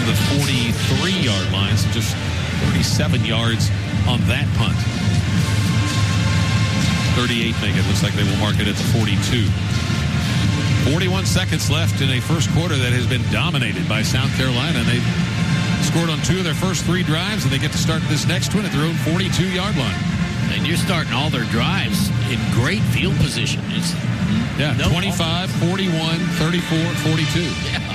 to the 43-yard line, so just 37 yards on that punt. 38 make it. Looks like they will mark it at the 42. 41 seconds left in a first quarter that has been dominated by South Carolina. And they've scored on 2 of their first 3 drives, and they get to start this next one at their own 42-yard line. And you're starting all their drives in great field position. It's 25, 41, 34, 42. Yeah.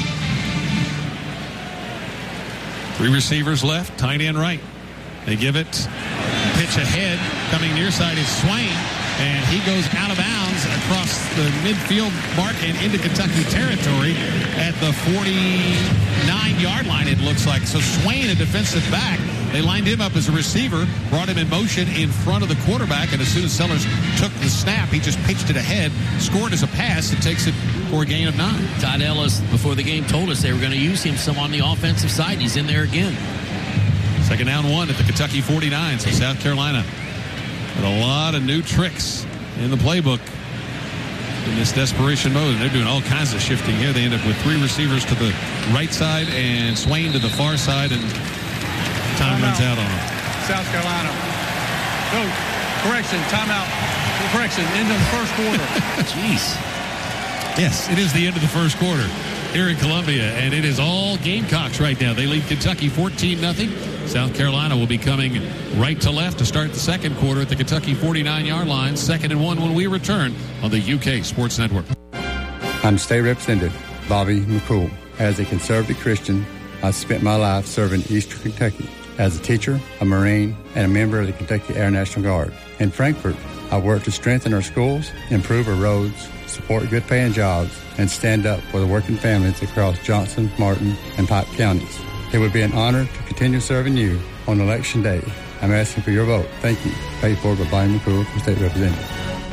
3 receivers left, tight end right. They give it, pitch ahead, coming near side is Swain, and he goes out of bounds across the midfield mark and into Kentucky territory at the 49-yard line, it looks like. So Swain, a defensive back, they lined him up as a receiver, brought him in motion in front of the quarterback, and as soon as Sellers took the snap, he just pitched it ahead, scored as a pass, and takes it for a gain of 9. Todd Ellis, before the game, told us they were going to use him some on the offensive side. He's in there again. Second down 1 at the Kentucky 49. So South Carolina with a lot of new tricks in the playbook in this desperation mode. And they're doing all kinds of shifting here. They end up with 3 receivers to the right side and Swain to the far side, and time runs out on them. South Carolina. No, correction, timeout. Correction, end of the first quarter. Jeez. Yes, it is the end of the first quarter here in Columbia, and it is all Gamecocks right now. They lead Kentucky 14-0. South Carolina will be coming right to left to start the second quarter at the Kentucky 49-yard line. 2nd and 1 when we return on the UK Sports Network. I'm State Representative Bobby McCool. As a conservative Christian, I've spent my life serving Eastern Kentucky as a teacher, a Marine, and a member of the Kentucky Air National Guard. In Frankfort, I work to strengthen our schools, improve our roads, support good-paying jobs, and stand up for the working families across Johnson, Martin, and Pike counties. It would be an honor to continue serving you on Election Day. I'm asking for your vote. Thank you. Paid for by Bobby McCool, State Representative.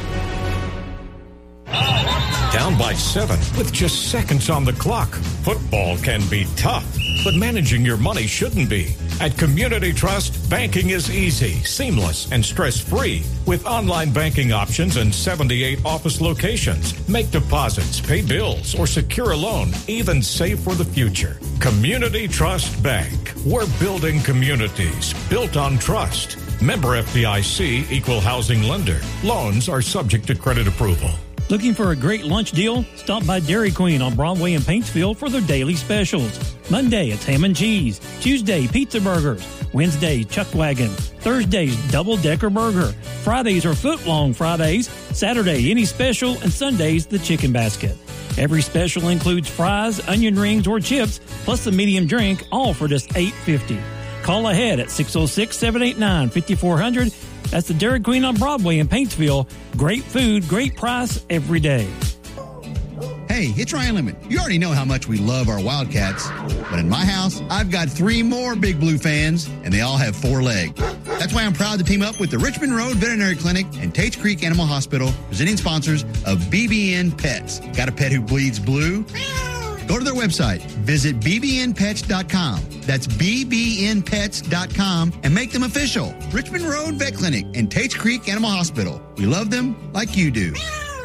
Down by 7 with just seconds on the clock. Football can be tough, but managing your money shouldn't be. At Community Trust, banking is easy, seamless, and stress-free with online banking options and 78 office locations. Make deposits, pay bills, or secure a loan, even save for the future. Community Trust Bank. We're building communities built on trust. Member FDIC, equal housing lender. Loans are subject to credit approval. Looking for a great lunch deal? Stop by Dairy Queen on Broadway in Paintsville for their daily specials. Monday, it's ham and cheese. Tuesday, pizza burgers. Wednesday, chuck wagon. Thursdays, double-decker burger. Fridays are foot-long Fridays. Saturday, any special. And Sundays, the chicken basket. Every special includes fries, onion rings, or chips, plus a medium drink, all for just $8.50. Call ahead at 606-789-5400. That's the Dairy Queen on Broadway in Paintsville. Great food, great price every day. Hey, it's Ryan Lemon. You already know how much we love our Wildcats, but in my house, I've got 3 more Big Blue fans, and they all have 4 legs. That's why I'm proud to team up with the Richmond Road Veterinary Clinic and Tates Creek Animal Hospital, presenting sponsors of BBN Pets. Got a pet who bleeds blue? Go to their website, visit bbnpets.com. That's bbnpets.com and make them official. Richmond Road Vet Clinic and Tates Creek Animal Hospital. We love them like you do.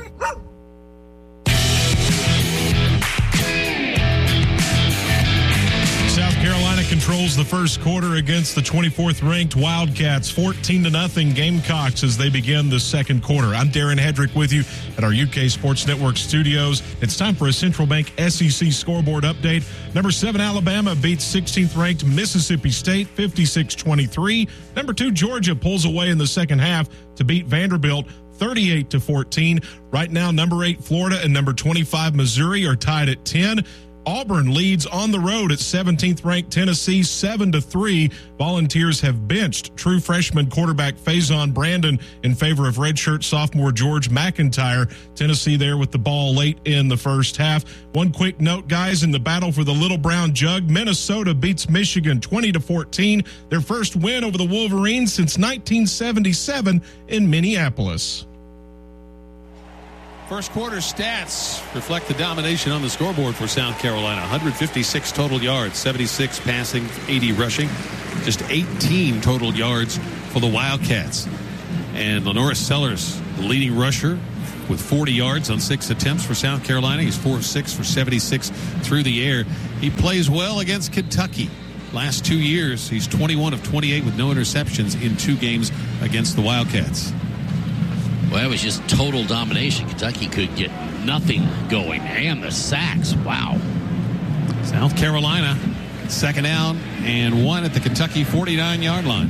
South Carolina controls the first quarter against the 24th-ranked Wildcats, 14-0 Gamecocks as they begin the second quarter. I'm Darren Hedrick with you at our UK Sports Network studios. It's time for a Central Bank SEC scoreboard update. Number 7 Alabama beats 16th-ranked Mississippi State 56-23. Number 2 Georgia pulls away in the second half to beat Vanderbilt 38-14. Right now, number 8 Florida and number 25 Missouri are tied at 10. Auburn leads on the road at 17th-ranked Tennessee 7-3. Volunteers have benched true freshman quarterback Faison Brandon in favor of redshirt sophomore George McIntyre. Tennessee there with the ball late in the first half. One quick note, guys, in the battle for the Little Brown Jug, Minnesota beats Michigan 20-14. Their first win over the Wolverines since 1977 in Minneapolis. First quarter stats reflect the domination on the scoreboard for South Carolina. 156 total yards, 76 passing, 80 rushing. Just 18 total yards for the Wildcats. And Lenoris Sellers, the leading rusher with 40 yards on 6 attempts for South Carolina. He's 4 of 6 for 76 through the air. He plays well against Kentucky. Last 2 years, he's 21 of 28 with no interceptions in 2 games against the Wildcats. Well, it was just total domination. Kentucky could get nothing going. And the sacks. Wow. South Carolina, 2nd down and 1 at the Kentucky 49-yard line.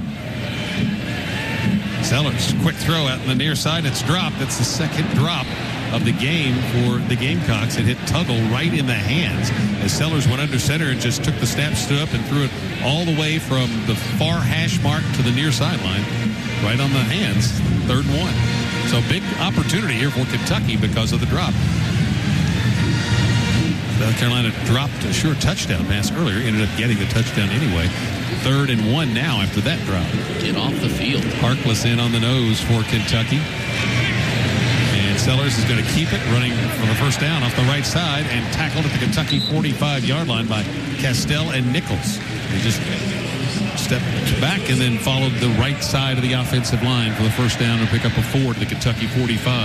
Sellers, quick throw out in the near side. It's dropped. That's the second drop of the game for the Gamecocks. It hit Tuggle right in the hands as Sellers went under center and just took the snap, stood up, and threw it all the way from the far hash mark to the near sideline, right on the hands. 3rd and 1. So big opportunity here for Kentucky because of the drop. South Carolina dropped a sure touchdown pass earlier, ended up getting the touchdown anyway. 3rd and 1 now after that drop. Get off the field. Harkless in on the nose for Kentucky. And Sellers is going to keep it, running for the first down off the right side, and tackled at the Kentucky 45-yard line by Castell and Nichols. They just stepped back and then followed the right side of the offensive line for the first down and pick up a 4 to the Kentucky 45.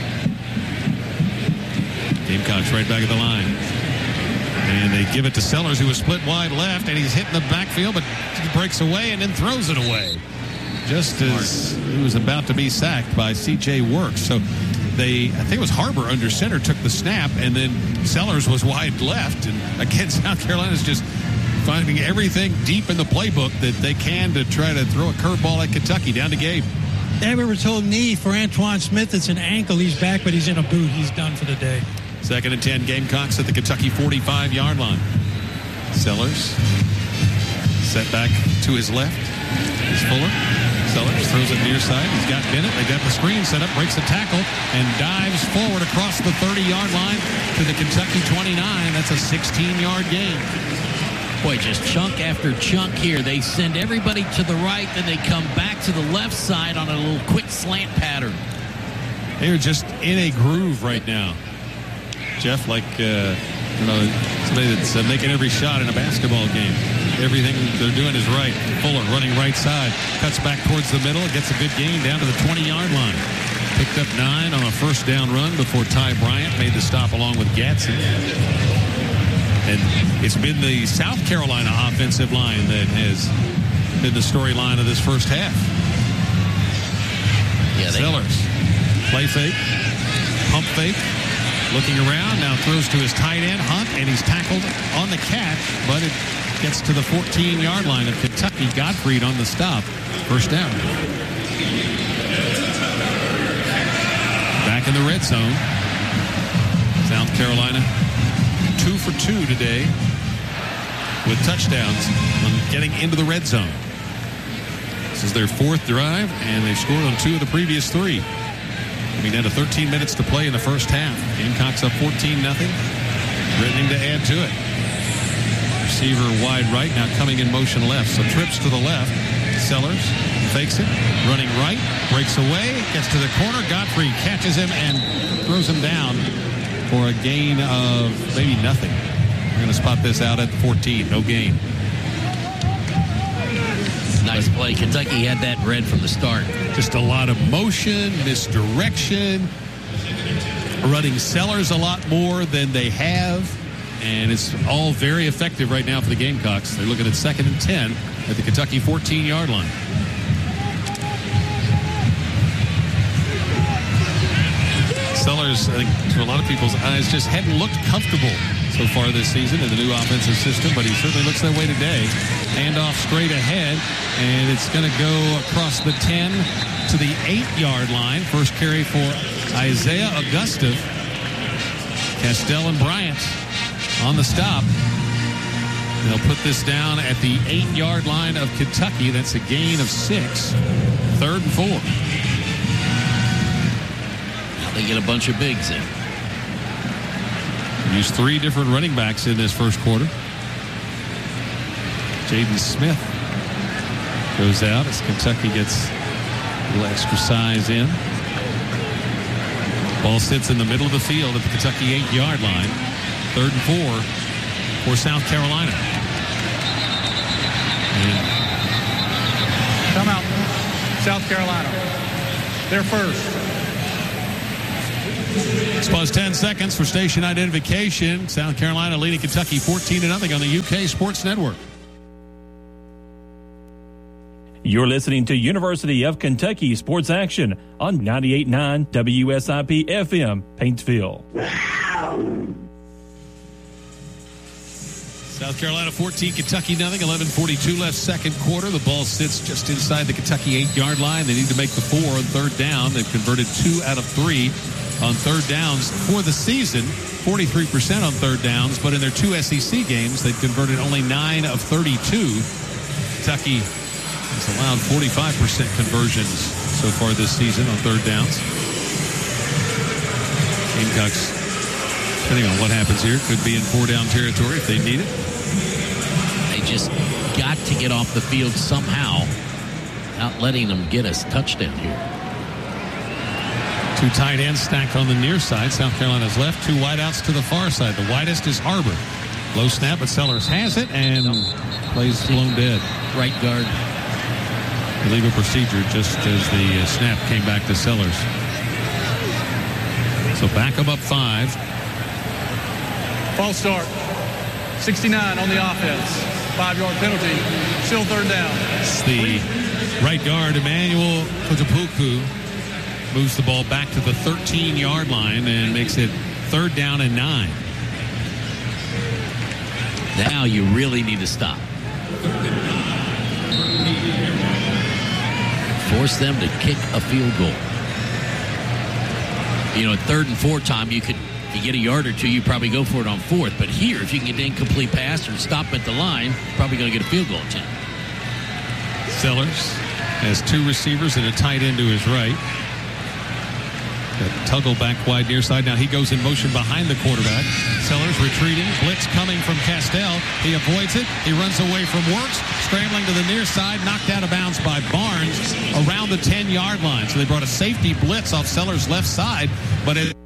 Gamecocks right back at the line. And they give it to Sellers, who was split wide left, and he's hitting the backfield, but he breaks away and then throws it away just as he was about to be sacked by C.J. Works. So I think it was Harbor under center, took the snap, and then Sellers was wide left. And again, South Carolina's just finding everything deep in the playbook that they can to try to throw a curveball at Kentucky. Down to Gabe. We were told knee for Antoine Smith. It's an ankle. He's back, but he's in a boot. He's done for the day. 2nd and 10, Gamecocks at the Kentucky 45-yard line. Sellers set back to his left. Is Fuller. Sellers throws it near side. He's got Bennett. They got the screen set up, breaks a tackle, and dives forward across the 30-yard line to the Kentucky 29. That's a 16-yard gain. Boy, just chunk after chunk here. They send everybody to the right, then they come back to the left side on a little quick slant pattern. They're just in a groove right now. Jeff, like somebody that's making every shot in a basketball game. Everything they're doing is right. Fuller running right side, cuts back towards the middle, gets a good gain down to the 20-yard line. Picked up 9 on a first down run before Ty Bryant made the stop along with Gadsden. And it's been the South Carolina offensive line that has been the storyline of this first half. Yeah, Sellers, play fake, pump fake. Looking around, now throws to his tight end, Hunt, and he's tackled on the catch, but it gets to the 14-yard line of Kentucky. Gottfried on the stop. First down. Back in the red zone. South Carolina 2 for 2 today with touchdowns on getting into the red zone. This is their 4th drive, and they've scored on 2 of the previous 3. Coming down to 13 minutes to play in the first half. Gamecocks up 14-0. Threatening to add to it. Receiver wide right, now coming in motion left. So trips to the left. Sellers fakes it, running right, breaks away, gets to the corner. Gottfried catches him and throws him down for a gain of maybe nothing. We're going to spot this out at the 14. No gain. Nice play. Kentucky had that red from the start. Just a lot of motion, misdirection, running Sellers a lot more than they have, and it's all very effective right now for the Gamecocks. They're looking at 2nd and 10 at the Kentucky 14-yard line. Sellers, I think, to a lot of people's eyes, just hadn't looked comfortable so far this season in the new offensive system, but he certainly looks that way today. Handoff straight ahead, and it's going to go across the 10 to the 8-yard line. First carry for Isaiah Augusta. Castell and Bryant on the stop. They'll put this down at the 8-yard line of Kentucky. That's a gain of 6. 3rd and 4. Now they get a bunch of bigs in. Used 3 different running backs in this first quarter. Jaden Smith goes out as Kentucky gets a little extra size in. Ball sits in the middle of the field at the Kentucky 8-yard line. 3rd and 4 for South Carolina. Come out, South Carolina. They're first. Let's pause 10 seconds for station identification. South Carolina leading Kentucky 14-0 on the UK Sports Network. You're listening to University of Kentucky Sports Action on 98.9 WSIP FM, Paintsville. South Carolina 14, Kentucky nothing. 11:42 left second quarter. The ball sits just inside the Kentucky 8-yard line. They need to make the 4 on third down. They've converted 2 out of 3 on third downs for the season. 43% on third downs, but in their 2 SEC games, they've converted only 9 of 32. Kentucky has allowed 45% conversions so far this season on third downs. Gamecocks, depending on what happens here, could be in 4-down territory if they need it. They just got to get off the field somehow, not letting them get us touchdown here. 2 tight ends stacked on the near side. South Carolina's left, 2 wideouts to the far side. The widest is Harbor. Low snap, but Sellers has it and plays blown dead. Right guard. Illegal procedure just as the snap came back to Sellers. So back them up 5. False start. 69 on the offense. 5-yard penalty. Still third down. It's the right guard, Emmanuel Kotopuku, moves the ball back to the 13-yard line and makes it third down and 9. Now you really need to stop. Force them to kick a field goal. You know, at 3rd and 4 time, you get a yard or 2, you probably go for it on 4th. But here, if you can get an incomplete pass or stop at the line, probably going to get a field goal attempt. Sellers has 2 receivers and a tight end to his right. Got Tuggle back wide near side. Now he goes in motion behind the quarterback. Sellers retreating. Blitz coming from Castell. He avoids it. He runs away from Works. Scrambling to the near side. Knocked out of bounds by Barnes around the 10-yard line. So they brought a safety blitz off Sellers' left side. But it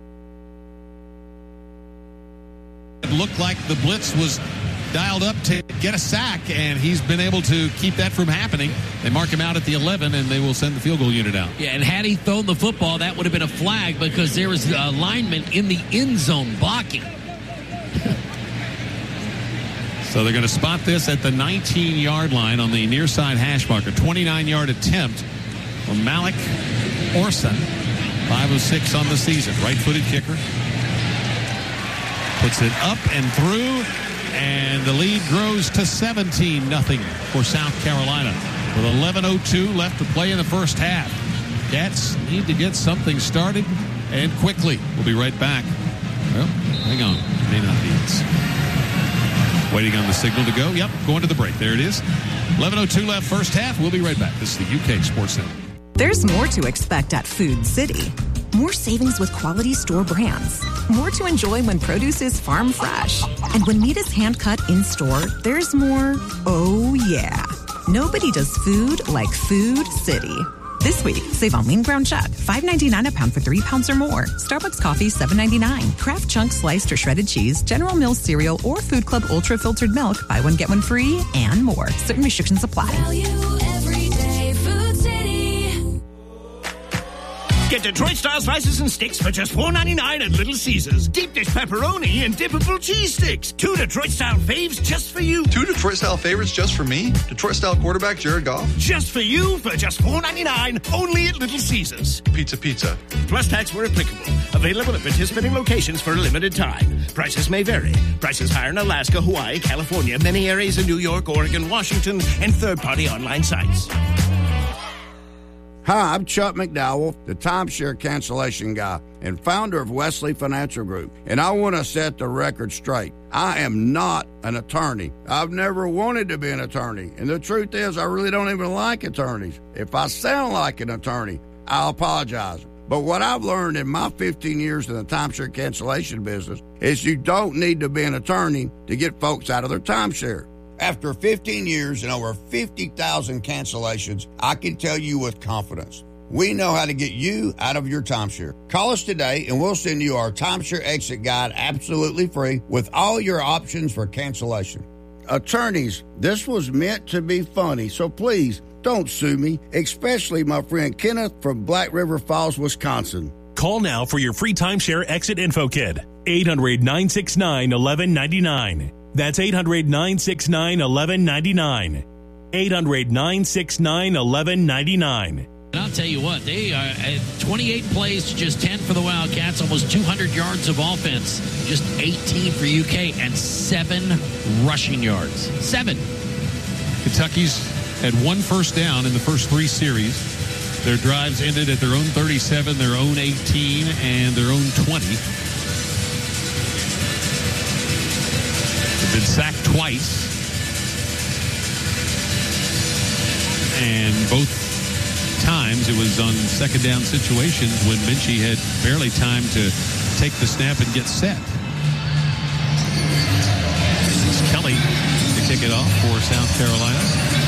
looked like the blitz was dialed up to get a sack, and he's been able to keep that from happening. They mark him out at the 11, and they will send the field goal unit out. Yeah, and had he thrown the football, that would have been a flag because there was a lineman in the end zone blocking. So they're going to spot this at the 19-yard line on the near side hash marker. 29-yard attempt from Malik Orson. 5 of 6 on the season. Right-footed kicker. Puts it up and through. And the lead grows to 17-0 for South Carolina with 11:02 left to play in the first half. Cats need to get something started and quickly. We'll be right back. Well, hang on. May not be. It's waiting on the signal to go. Yep, going to the break. There it is. 11:02 left first half. We'll be right back. This is the UK Sports Center. There's more to expect at Food City. More savings with quality store brands. More to enjoy when produce is farm fresh. And when meat is hand-cut in-store, there's more, oh yeah. Nobody does food like Food City. This week, save on lean ground chuck, $5.99 a pound for 3 pounds or more. Starbucks coffee, $7.99. Kraft Chunk sliced or shredded cheese, General Mills cereal, or Food Club Ultra Filtered Milk, buy one, get one free, and more. Certain restrictions apply. Value every day, Food City. Get Detroit-style slices and sticks for just $4.99 at Little Caesars. Deep dish pepperoni and dippable cheese sticks. 2 Detroit-style faves just for you. 2 Detroit-style favorites just for me? Detroit-style quarterback Jared Goff? Just for you for just $4.99 only at Little Caesars. Pizza. Plus tax where applicable. Available at participating locations for a limited time. Prices may vary. Prices higher in Alaska, Hawaii, California, many areas in New York, Oregon, Washington, and third-party online sites. Hi, I'm Chuck McDowell, the timeshare cancellation guy and founder of Wesley Financial Group, and I want to set the record straight. I am not an attorney. I've never wanted to be an attorney, and the truth is I really don't even like attorneys. If I sound like an attorney, I'll apologize. But what I've learned in my 15 years in the timeshare cancellation business is you don't need to be an attorney to get folks out of their timeshare. After 15 years and over 50,000 cancellations, I can tell you with confidence, we know how to get you out of your timeshare. Call us today and we'll send you our timeshare exit guide absolutely free with all your options for cancellation. Attorneys, this was meant to be funny, so please don't sue me, especially my friend Kenneth from Black River Falls, Wisconsin. Call now for your free timeshare exit info kit. 800-969-1199. That's 800-969-1199. 800-969-1199. And I'll tell you what, they are at 28 plays to just 10 for the Wildcats, almost 200 yards of offense, just 18 for UK, and 7 rushing yards. 7. Kentucky's had 1 first down in the first 3 series. Their drives ended at their own 37, their own 18, and their own 20. They've been sacked twice. And both times it was on second down situations when Minchie had barely time to take the snap and get set. It's Kelly to kick it off for South Carolina.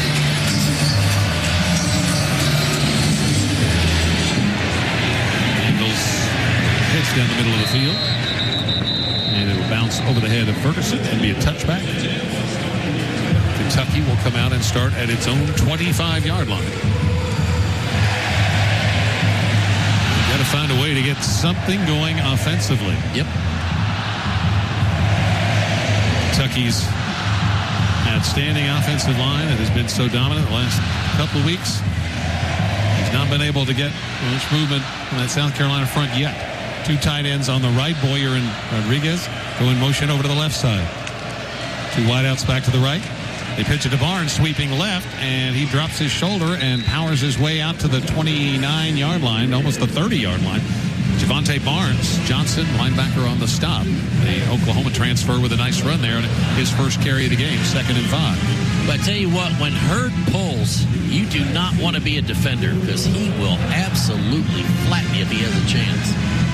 Angles hits down the middle of the field. And it'll bounce over the head of Ferguson and be a touchback. Kentucky will come out and start at its own 25-yard line. Got to find a way to get something going offensively. Yep. Kentucky's outstanding offensive line that has been so dominant the last couple of weeks has not been able to get much movement on that South Carolina front yet. 2 tight ends on the right, Boyer and Rodriguez go in motion over to the left side. 2 wideouts back to the right. They pitch it to Barnes, sweeping left, and he drops his shoulder and powers his way out to the 29-yard line, almost the 30-yard line. Javante Barnes, Johnson, linebacker on the stop. The Oklahoma transfer with a nice run there on his first carry of the game, 2nd and 5. But I tell you what, when Hurd pulls, you do not want to be a defender because he will absolutely flatten you if he has a chance.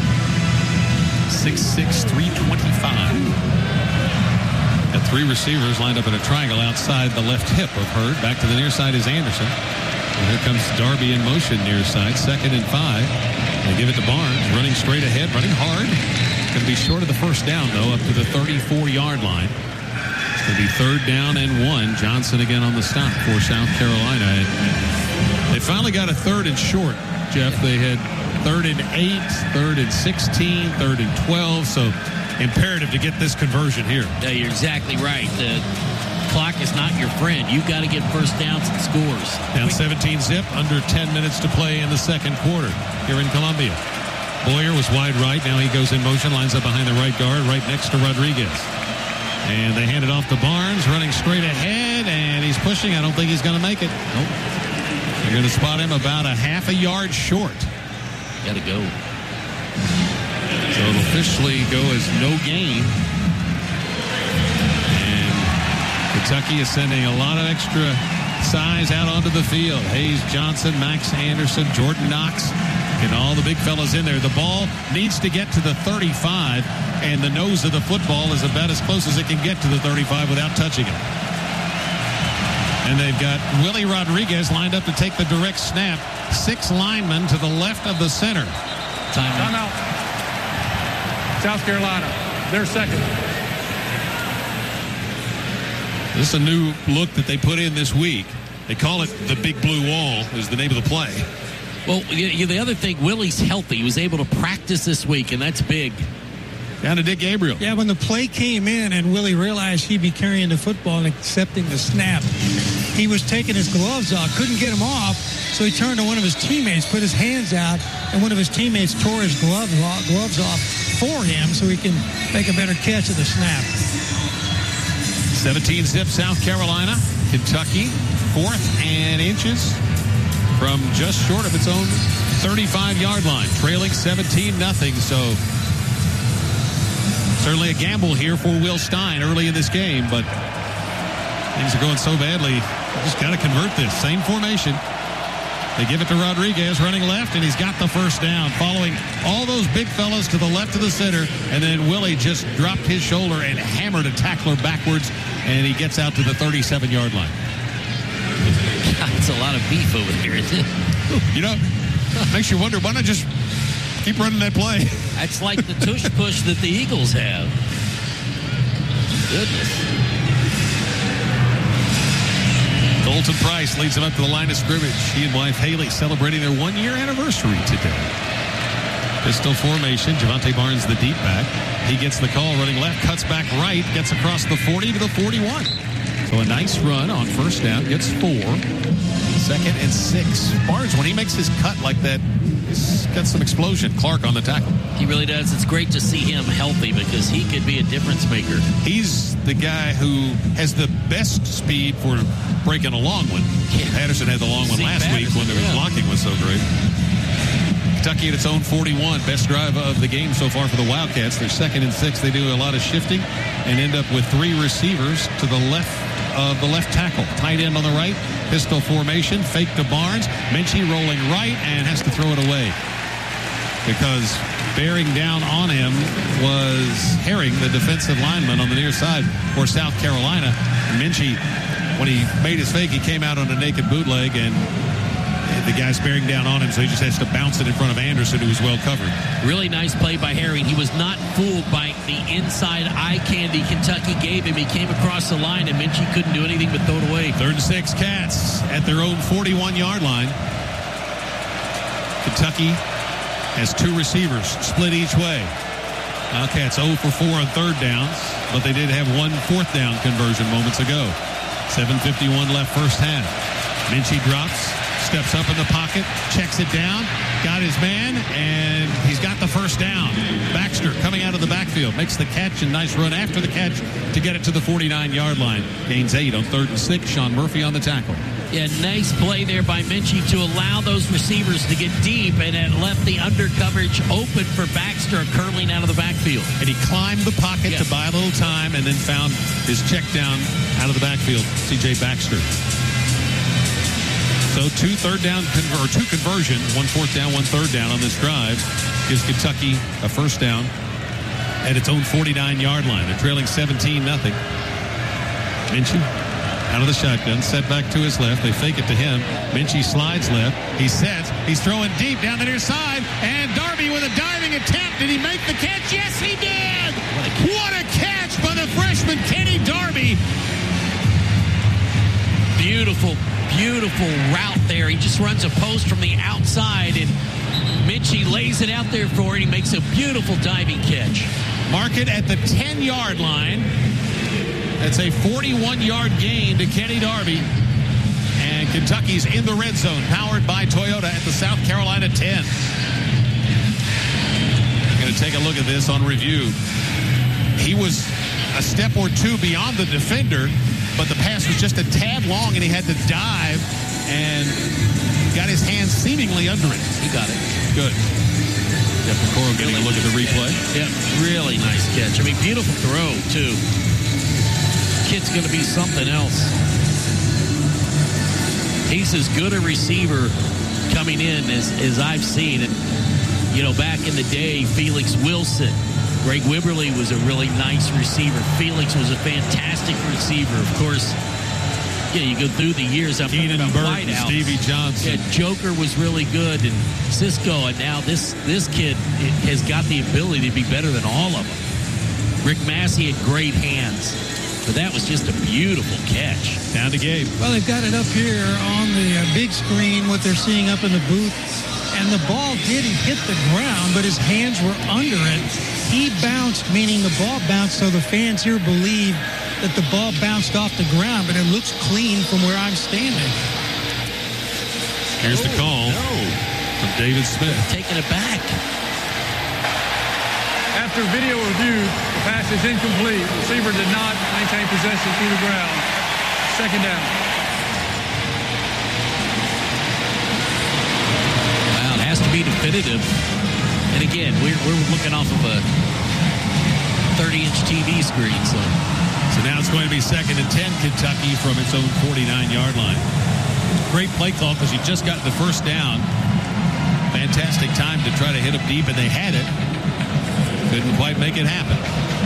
6'6", 325. Got 3 receivers lined up in a triangle outside the left hip of Hurd. Back to the near side is Anderson. And here comes Darby in motion near side. 2nd and 5. They give it to Barnes. Running straight ahead. Running hard. Going to be short of the first down, though, up to the 34-yard line. It's going to be 3rd down and 1. Johnson again on the stop for South Carolina. And they finally got a 3rd and short, Jeff. They had 3rd and 8, 3rd and 16, 3rd and 12. So imperative to get this conversion here. Yeah, you're exactly right. The clock is not your friend. You've got to get first downs and scores. Down 17 zip, under 10 minutes to play in the second quarter here in Columbia. Boyer was wide right. Now he goes in motion, lines up behind the right guard, right next to Rodriguez. And they hand it off to Barnes, running straight ahead, and he's pushing. I don't think he's going to make it. Nope. They're going to spot him about a half a yard short. Got to go. So it'll officially go as no gain. And Kentucky is sending a lot of extra size out onto the field. Hayes Johnson, Max Anderson, Jordan Knox, and all the big fellas in there. The ball needs to get to the 35, and the nose of the football is about as close as it can get to the 35 without touching it. And they've got Willie Rodriguez lined up to take the direct snap. 6 linemen to the left of the center. Timeout. South Carolina, they're second. This is a new look that they put in this week. They call it the Big Blue Wall is the name of the play. Well, the other thing, Willie's healthy. He was able to practice this week, and that's big. Down to Dick Gabriel. Yeah, when the play came in and Willie realized he'd be carrying the football and accepting the snap, he was taking his gloves off, couldn't get them off, so he turned to one of his teammates, put his hands out, and one of his teammates tore his gloves off for him so he can make a better catch of the snap. 17 zip South Carolina. Kentucky, 4th and inches from just short of its own 35-yard line, trailing 17-0. So certainly a gamble here for Will Stein early in this game, but things are going so badly. You just got to convert this. Same formation. They give it to Rodriguez running left, and he's got the first down, following all those big fellas to the left of the center, and then Willie just dropped his shoulder and hammered a tackler backwards, and he gets out to the 37-yard line. God, it's a lot of beef over here, isn't it? You know, makes you wonder, why not just keep running that play? That's like the tush push that the Eagles have. Goodness. Colton Price leads them up to the line of scrimmage. He and wife Haley celebrating their 1-year anniversary today. Pistol formation. Javante Barnes, the deep back. He gets the call running left, cuts back right, gets across the 40 to the 41. So a nice run on first down, gets 4. 2nd and 6. Barnes, when he makes his cut like that, he's got some explosion. Clark on the tackle. He really does. It's great to see him healthy because he could be a difference maker. He's the guy who has the best speed for breaking a long one. Yeah. Patterson had the long one last week when the blocking was so great. Kentucky at its own 41. Best drive of the game so far for the Wildcats. They're 2nd and 6. They do a lot of shifting and end up with 3 receivers to the left of the left tackle. Tight end on the right. Pistol formation. Fake to Barnes. Minchie rolling right and has to throw it away because bearing down on him was Herring, the defensive lineman on the near side for South Carolina. Minchie, when he made his fake, he came out on a naked bootleg, and the guy's bearing down on him, so he just has to bounce it in front of Anderson, who was well covered. Really nice play by Herring. He was not fooled by the inside eye candy Kentucky gave him. He came across the line, and Minchie couldn't do anything but throw it away. 3rd and 6, Cats at their own 41-yard line. Kentucky has 2 receivers split each way. Wildcats 0 for 4 on 3rd downs, but they did have 1 4th down conversion moments ago. 7:51 left first half. Minchie drops, steps up in the pocket, checks it down, got his man, and he's got the first down. Baxter coming out of the backfield, makes the catch, and nice run after the catch to get it to the 49-yard line. Gains 8 on 3rd and 6. Sean Murphy on the tackle. Yeah, nice play there by Minchie to allow those receivers to get deep, and it left the under coverage open for Baxter curling out of the backfield. And he climbed the pocket to buy a little time and then found his check down out of the backfield. C.J. Baxter. So 2 conversion, 1 4th down, 1 3rd down on this drive gives Kentucky a first down at its own 49-yard line. They're trailing 17-0. Minchie out of the shotgun, set back to his left. They fake it to him. Minchie slides left. He sets. He's throwing deep down the near side. And Darby with a diving attempt. Did he make the catch? Yes, he did. What a catch by the freshman Kenny Darby. Beautiful route there. He just runs a post from the outside, and Minchie lays it out there for it. He makes a beautiful diving catch. Mark it at the 10-yard line. That's a 41-yard gain to Kenny Darby. And Kentucky's in the red zone, powered by Toyota at the South Carolina 10. I'm going to take a look at this on review. He was a step or 2 beyond the defender, but the pass was just a tad long, and he had to dive and got his hands seemingly under it. He got it. Good. Jeff McCorrell getting a look at the replay. Yeah, really nice catch. I mean, beautiful throw, too. Kid's going to be something else. He's as good a receiver coming in as I've seen. And, you know, back in the day, Felix Wilson, Greg Wibberly was a really nice receiver. Felix was a fantastic receiver. Of course, yeah, you go through the years. I'm Keenan Burton, Stevie Johnson. Yeah, Joker was really good, and Cisco, and now this kid has got the ability to be better than all of them. Rick Massey had great hands, but that was just a beautiful catch. Down to Gabe. Well, they've got it up here on the big screen, what they're seeing up in the booth, and the ball didn't hit the ground, but his hands were under it. He bounced, meaning the ball bounced, so the fans here believe that the ball bounced off the ground, but it looks clean from where I'm standing. Here's the call from David Smith. Taking it back. After video review, the pass is incomplete. The receiver did not maintain possession through the ground. 2nd down. Wow, it has to be definitive. And again, we're looking off of a 30-inch TV screen. So now it's going to be 2nd and 10, Kentucky from its own 49-yard line. Great play call because he just got the first down. Fantastic time to try to hit him deep, and they had it. Couldn't quite make it happen.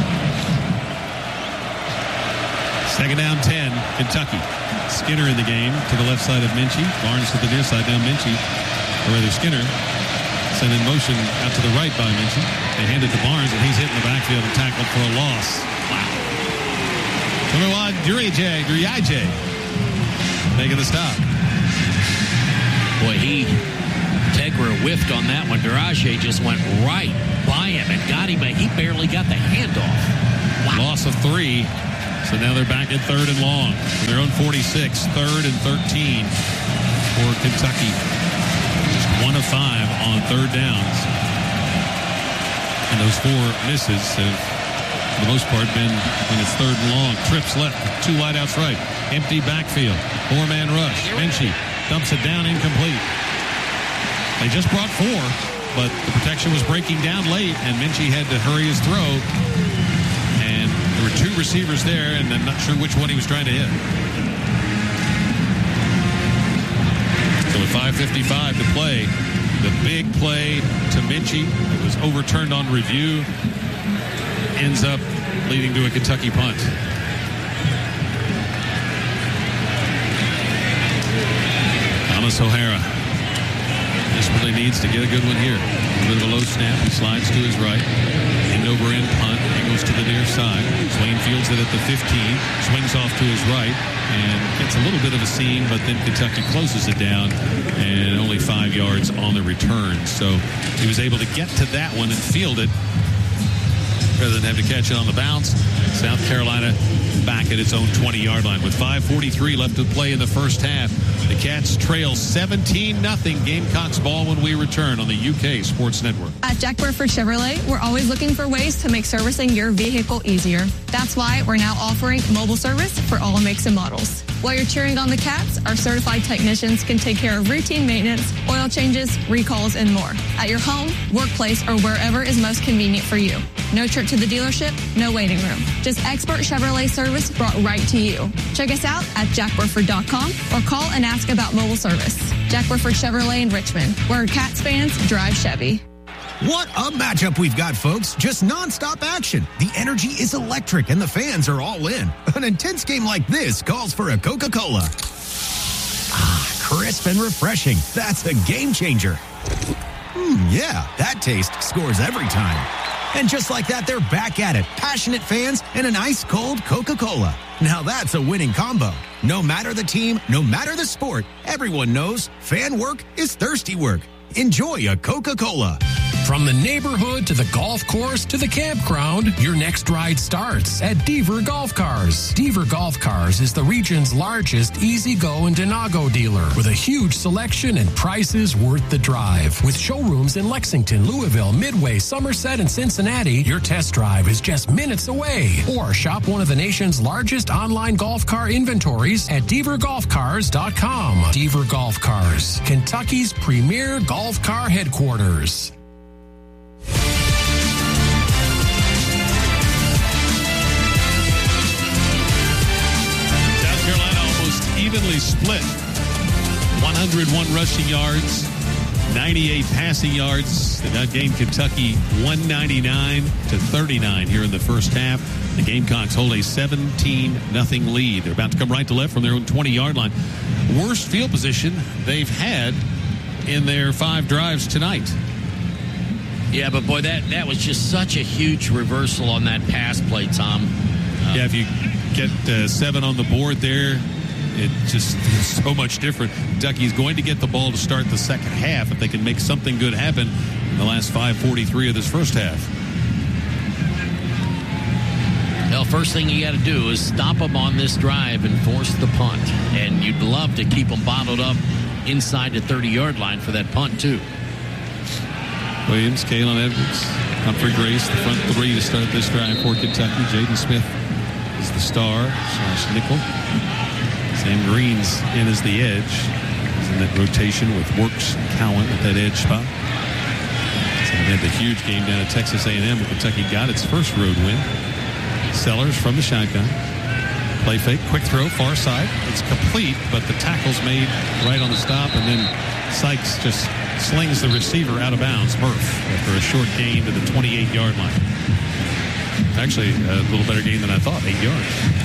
2nd down 10, Kentucky. Skinner in the game to the left side of Minchie. Barnes to the near side. Now Minchie, or rather Skinner, sent in motion out to the right by Minchie. They hand it to Barnes, and he's hit in the backfield and tackled for a loss. Wow. Tamiwad Duriaje making the stop. Boy, he Tegra whiffed on that one. Daraje just went right by him and got him, but he barely got the handoff. Wow. Loss of 3. So now they're back at 3rd and long. Their own 46, 3rd and 13 for Kentucky. Just 1 of 5 on 3rd downs. And those 4 misses have, for the most part, been when it's 3rd and long. Trips left, 2 wideouts right. Empty backfield. 4-man rush. Minchie dumps it down, incomplete. They just brought 4, but the protection was breaking down late, and Minchie had to hurry his throw. And there were 2 receivers there, and I'm not sure which one he was trying to hit. So with 5:55 to play, the big play to Minchie that was overturned on review ends up leading to a Kentucky punt. Thomas O'Hara desperately needs to get a good one here. A bit of a low snap. He slides to his right. End over end punt. Angles to the near side. Swain fields it at the 15. Swings off to his right and gets a little bit of a seam, but then Kentucky closes it down and only 5 yards on the return. So he was able to get to that one and field it rather than have to catch it on the bounce. South Carolina back at its own 20-yard line with 5:43 left to play in the first half. The Cats trail 17-0. Gamecocks ball when we return on the UK Sports Network. At Jack Burford Chevrolet, we're always looking for ways to make servicing your vehicle easier. That's why we're now offering mobile service for all makes and models. While you're cheering on the Cats, our certified technicians can take care of routine maintenance, oil changes, recalls, and more at your home, workplace, or wherever is most convenient for you. No trip to the dealership, no waiting room. Just expert Chevrolet service brought right to you. Check us out at jackburford.com or call and ask about mobile service. Jack Burford Chevrolet in Richmond, where Cats fans drive Chevy. What a matchup we've got, folks. Just nonstop action. The energy is electric and the fans are all in. An intense game like this calls for a Coca-Cola. Ah, crisp and refreshing. That's a game changer. Yeah, that taste scores every time. And just like that, they're back at it. Passionate fans and an ice-cold Coca-Cola. Now that's a winning combo. No matter the team, no matter the sport, everyone knows fan work is thirsty work. Enjoy a Coca-Cola. From the neighborhood to the golf course to the campground, your next ride starts at Deaver Golf Cars. Deaver Golf Cars is the region's largest easy-go and Denago dealer with a huge selection and prices worth the drive. With showrooms in Lexington, Louisville, Midway, Somerset, and Cincinnati, your test drive is just minutes away. Or shop one of the nation's largest online golf car inventories at DeaverGolfCars.com. Deaver Golf Cars, Kentucky's premier golf car headquarters. Evenly split. 101 rushing yards, 98 passing yards. They outgained Kentucky 199-39 here in the first half. The Gamecocks hold a 17-0 lead. They're about to come right to left from their own 20-yard line. Worst field position they've had in their 5 drives tonight. Yeah, but boy, that was just such a huge reversal on that pass play, Tom. Yeah, if you get 7 on the board there, it just is so much different. Kentucky's going to get the ball to start the second half if they can make something good happen in the last 5:43 of this first half. Well, first thing you got to do is stop them on this drive and force the punt. And you'd love to keep them bottled up inside the 30-yard line for that punt, too. Williams, Kalen Edwards, Humphrey Grace, the front 3 to start this drive for Kentucky. Jaden Smith is the star / nickel. Sam Green's in as the edge. He's in that rotation with Works and Cowan at that edge spot. So they had the huge game down at Texas A&M where Kentucky got its first road win. Sellers from the shotgun. Play fake, quick throw, far side. It's complete, but the tackle's made right on the stop, and then Sykes just slings the receiver out of bounds, Murph, after a short gain to the 28-yard line. Actually, a little better gain than I thought, 8 yards.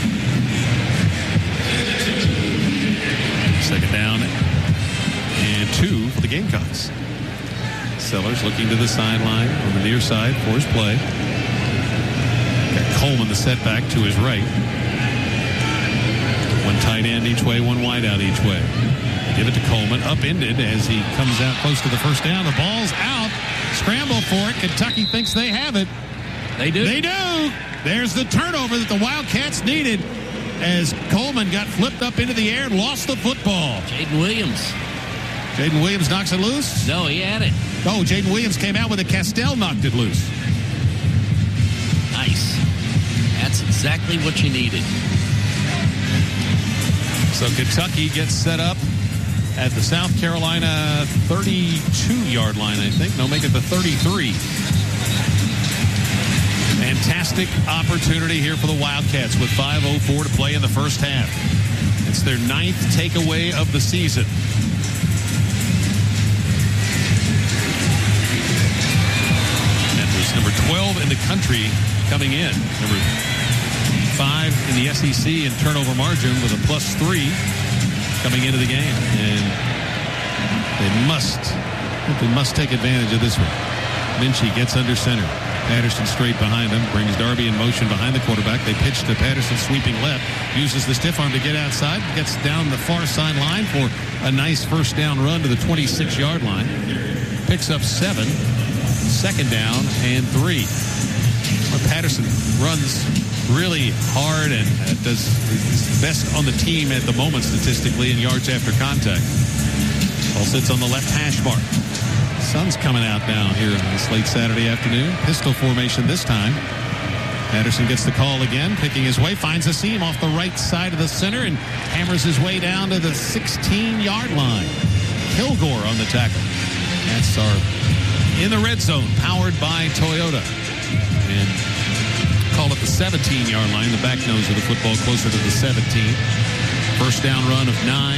Second down and 2 for the Gamecocks. Sellers looking to the sideline on the near side for his play. Got Coleman the setback to his right. 1 One tight end each way, one wide out each way. Give it to Coleman, upended as he comes out close to the first down. The ball's out. Scramble for it. Kentucky thinks they have it. They do. They do. There's the turnover that the Wildcats needed as Coleman got flipped up into the air and lost the football. Jaden Williams. Jaden Williams knocks it loose? No, he had it. Oh, Jaden Williams came out with it. Castell knocked it loose. Nice. That's exactly what you needed. So Kentucky gets set up at the South Carolina 32-yard line, I think. No, make it the 33. Fantastic opportunity here for the Wildcats with 5:04 to play in the first half. It's their 9th takeaway of the season. That was number 12 in the country coming in. Number 5 in the SEC in turnover margin with a +3 coming into the game. And they must take advantage of this one. Minchie gets under center. Patterson straight behind him, brings Darby in motion behind the quarterback. They pitch to Patterson sweeping left, uses the stiff arm to get outside, gets down the far sideline for a nice first down run to the 26-yard line. Picks up 7, second down and 3. Patterson runs really hard and does his best on the team at the moment statistically in yards after contact. Ball sits on the left hash mark. Sun's coming out now here on this late Saturday afternoon. Pistol formation this time. Patterson gets the call again, picking his way, finds a seam off the right side of the center and hammers his way down to the 16-yard line. Kilgore on the tackle. That's our in the red zone, powered by Toyota. And call it the 17-yard line, the back nose of the football, closer to the 17. First down run of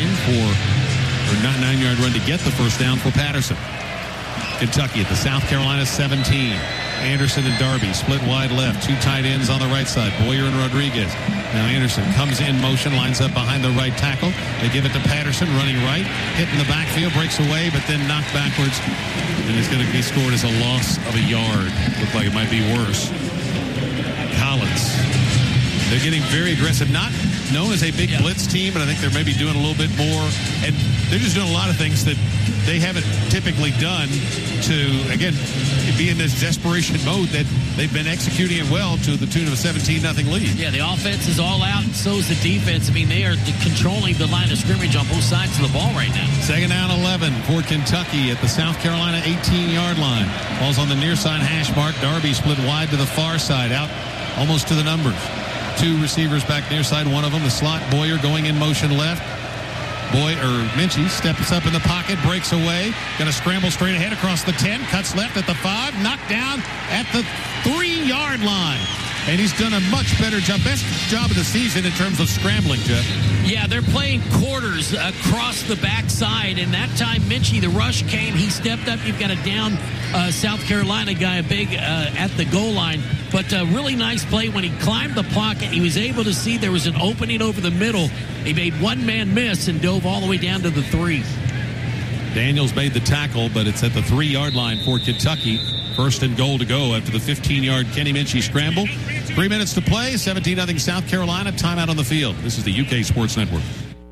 9-yard run to get the first down for Patterson. Kentucky at the South Carolina 17. Anderson and Darby split wide left. 2 tight ends on the right side, Boyer and Rodriguez. Now Anderson comes in motion, lines up behind the right tackle. They give it to Patterson, running right, hit in the backfield, breaks away, but then knocked backwards. And it's going to be scored as a loss of a yard. Looked like it might be worse. Collins. They're getting very aggressive. Not known as a big blitz team, but I think they're maybe doing a little bit more. And they're just doing a lot of things that they haven't typically done to, again, be in this desperation mode that they've been executing it well to the tune of a 17-0 lead. Yeah, the offense is all out, and so is the defense. I mean, they are controlling the line of scrimmage on both sides of the ball right now. Second down 11 for Kentucky at the South Carolina 18-yard line. Ball's on the near side hash mark. Darby split wide to the far side, out almost to the numbers. 2 receivers back near side. One of them, the slot Boyer, going in motion left. Minchie steps up in the pocket, breaks away, going to scramble straight ahead across the 10, cuts left at the 5, knocked down at the 3-yard line. And he's done a much better job, best job of the season in terms of scrambling, Jeff. Yeah, they're playing quarters across the backside, and that time Minchie, the rush came, he stepped up. You've got a down South Carolina guy, big at the goal line. But a really nice play when he climbed the pocket. He was able to see there was an opening over the middle. He made one man miss and dove all the way down to the 3. Daniels made the tackle, but it's at the 3-yard line for Kentucky. First and goal to go after the 15-yard Kenny Minchie scramble. 3 minutes to play, 17-0 South Carolina. Timeout on the field. This is the UK Sports Network.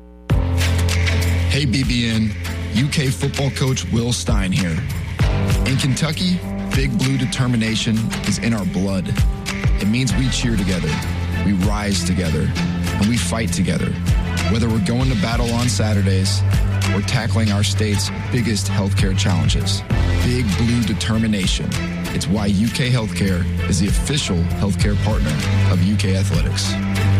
Hey, BBN. UK football coach Will Stein here. In Kentucky, Big Blue determination is in our blood. It means we cheer together, we rise together, and we fight together. Whether we're going to battle on Saturdays or tackling our state's biggest healthcare challenges. Big Blue determination. It's why UK Healthcare is the official healthcare partner of UK Athletics.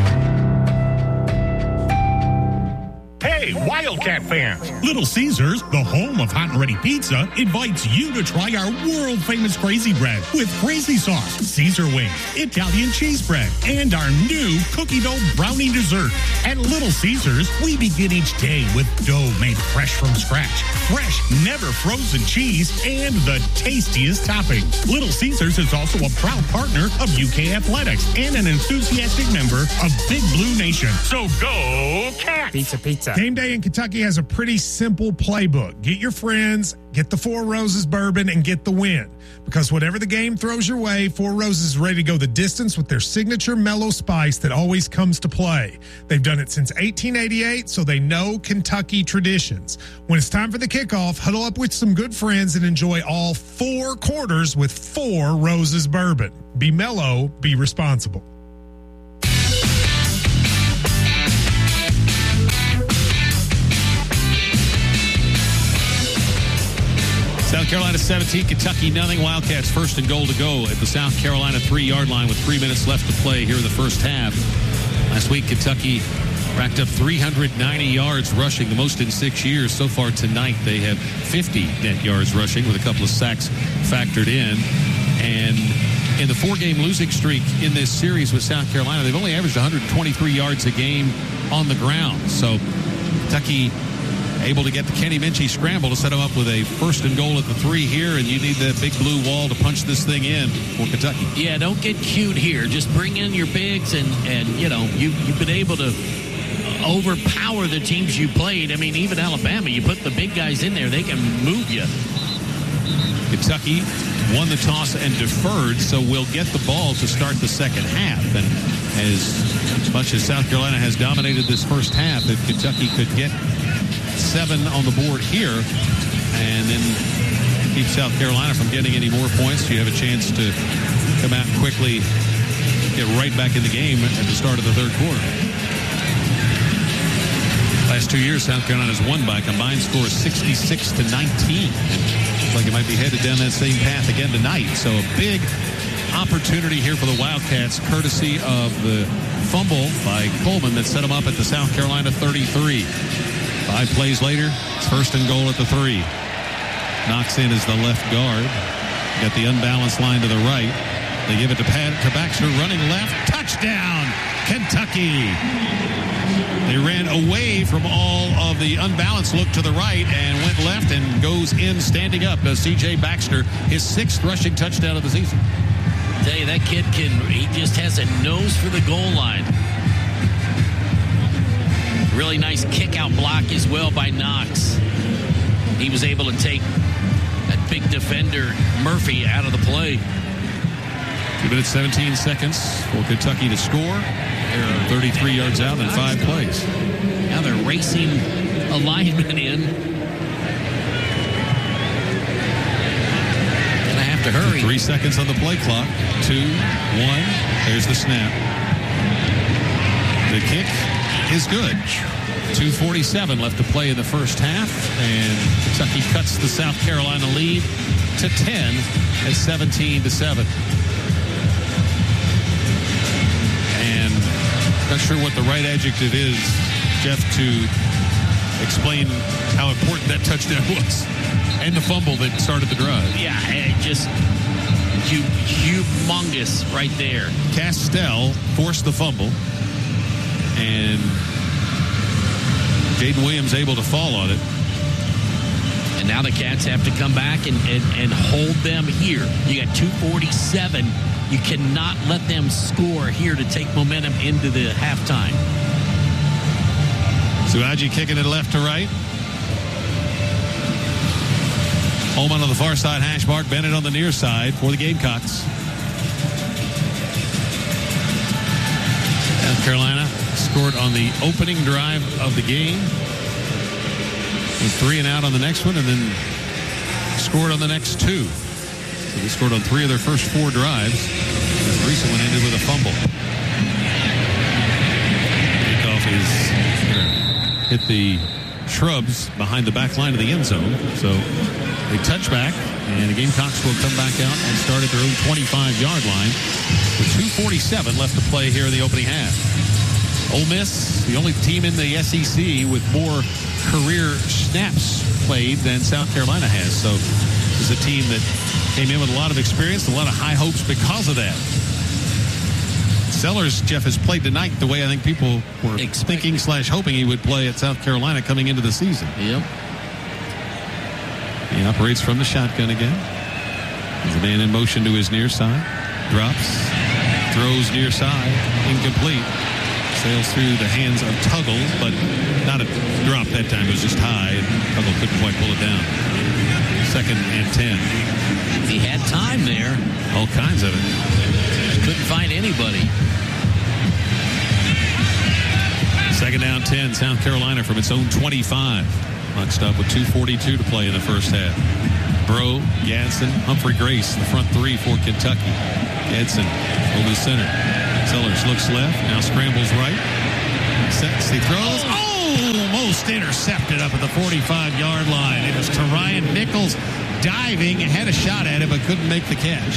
Hey, Wildcat fans! Little Caesars, the home of hot and ready pizza, invites you to try our world-famous Crazy Bread with crazy sauce, Caesar wings, Italian cheese bread, and our new cookie dough brownie dessert. At Little Caesars, we begin each day with dough made fresh from scratch, fresh, never frozen cheese, and the tastiest toppings. Little Caesars is also a proud partner of UK Athletics and an enthusiastic member of Big Blue Nation. So go Cats! Pizza, pizza. Hey, Game Day in Kentucky has a pretty simple playbook. Get your friends, get the Four Roses bourbon, and get the win. Because whatever the game throws your way, Four Roses is ready to go the distance with their signature mellow spice that always comes to play. They've done it since 1888, so they know Kentucky traditions. When it's time for the kickoff, huddle up with some good friends and enjoy all 4 quarters with Four Roses bourbon. Be mellow, be responsible. South Carolina 17, Kentucky nothing. Wildcats first and goal to go at the South Carolina 3-yard line with 3 minutes left to play here in the first half. Last week, Kentucky racked up 390 yards rushing, the most in 6 years. So far tonight, they have 50 net yards rushing with a couple of sacks factored in. And in the 4-game losing streak in this series with South Carolina, they've only averaged 123 yards a game on the ground. So Kentucky able to get the Kenny Minchie scramble to set him up with a first and goal at the 3 here, and you need that big blue wall to punch this thing in for Kentucky. Yeah, don't get cute here. Just bring in your bigs, and you know, you've been able to overpower the teams you played. I mean, even Alabama, you put the big guys in there, they can move you. Kentucky won the toss and deferred, so we'll get the ball to start the second half. And as much as South Carolina has dominated this first half, if Kentucky could get 7 on the board here and then keep South Carolina from getting any more points, you have a chance to come out quickly, get right back in the game at the start of the third quarter. Last 2 years, South Carolina's won by a combined score of 66-19. Looks like it might be headed down that same path again tonight. So a big opportunity here for the Wildcats, courtesy of the fumble by Coleman that set them up at the South Carolina 33. 5 plays later, it's first and goal at the 3. Knocks in as the left guard. Got the unbalanced line to the right. They give it to Baxter, running left. Touchdown, Kentucky. They ran away from all of the unbalanced look to the right and went left and goes in standing up. C.J. Baxter, his 6th rushing touchdown of the season. I tell you, that kid he just has a nose for the goal line. Really nice kick-out block as well by Knox. He was able to take that big defender, Murphy, out of the play. 2 minutes, 17 seconds for Kentucky to score. They're 33 yards out in 5 plays. Now they're racing a lineman in. Gonna have to hurry. 3 seconds on the play clock. 2, 1. There's the snap. The kick is good. 2:47 left to play in the first half, and Kentucky cuts the South Carolina lead to 10 at 17-7. And not sure what the right adjective is, Jeff, to explain how important that touchdown was and the fumble that started the drive. Yeah, just humongous right there. Castell forced the fumble, and Jaden Williams able to fall on it. And now the Cats have to come back and hold them here. You got 2:47. You cannot let them score here to take momentum into the halftime. Suaji kicking it left to right. Holman on the far side hash mark. Bennett on the near side for the Gamecocks. South Carolina scored on the opening drive of the game. With 3 and out on the next one, and then scored on the next 2. So they scored on 3 of their first 4 drives. This recent one ended with a fumble. Kickoff is hit the shrubs behind the back line of the end zone. So a touchback, and the Gamecocks will come back out and start at their own 25-yard line with 2:47 left to play here in the opening half. Ole Miss, the only team in the SEC with more career snaps played than South Carolina has. So this is a team that came in with a lot of experience, a lot of high hopes because of that. Sellers, Jeff, has played tonight the way I think people were thinking/hoping he would play at South Carolina coming into the season. Yep. He operates from the shotgun again. There's a man in motion to his near side. Drops. Throws near side. Incomplete. Sails through the hands of Tuggle, but not a drop off that time. It was just high, and Tuttle couldn't quite pull it down. 2nd and 10. He had time there. All kinds of it. Couldn't find anybody. 2nd down 10, South Carolina from its own 25. Clock stop with 2:42 to play in the first half. Bro, Gadsden, Humphrey Grace, the front three for Kentucky. Gadsden over the center. Sellers looks left, now scrambles right. Sets, he throws. Almost intercepted up at the 45-yard line. It was Terrion Nichols diving, had a shot at it, but couldn't make the catch.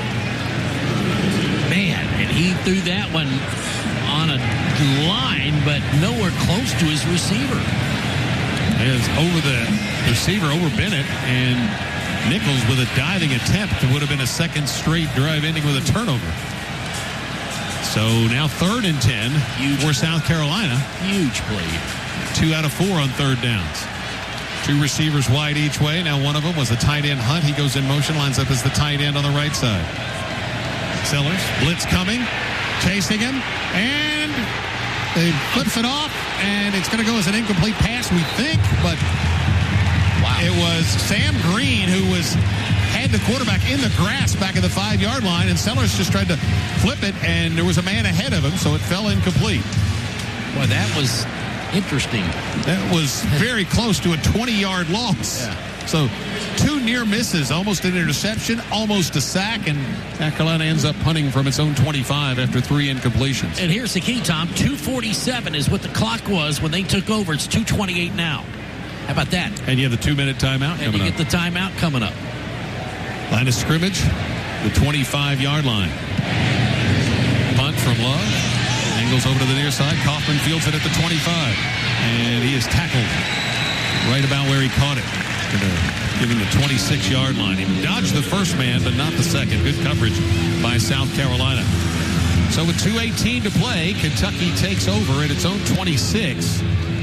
Man, and he threw that one on a line, but nowhere close to his receiver. It was over the receiver, over Bennett, and Nichols with a diving attempt would have been a second straight drive ending with a turnover. So now 3rd and 10 for South Carolina. Huge play. 2 out of 4 on 3rd downs. 2 receivers wide each way. Now one of them was the tight end Hunt. He goes in motion, lines up as the tight end on the right side. Sellers, blitz coming, chasing him, and he flips it off, and it's going to go as an incomplete pass, we think, but it was Sam Green who had the quarterback in the grass back at the 5-yard line, and Sellers just tried to flip it, and there was a man ahead of him, so it fell incomplete. Boy, that was interesting. That was very close to a 20-yard loss. Yeah. So 2 near misses, almost an interception, almost a sack, and South Carolina ends up punting from its own 25 after 3 incompletions. And here's the key, Tom. 2:47 is what the clock was when they took over. It's 2:28 now. How about that? And you have the 2-minute timeout coming up. And you get the timeout coming up. Line of scrimmage, the 25-yard line. Punt from Love. Angles over to the near side. Kaufman fields it at the 25. And he is tackled right about where he caught it. Going to give him the 26-yard line. He dodged the first man, but not the second. Good coverage by South Carolina. So with 2:18 to play, Kentucky takes over at its own 26.